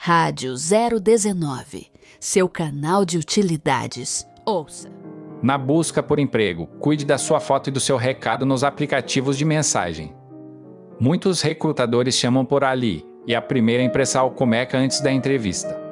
Rádio 019, seu canal de utilidades. Ouça. Na busca por emprego, cuide da sua foto e do seu recado nos aplicativos de mensagem. Muitos recrutadores chamam por ali, e a primeira impressão começa antes da entrevista.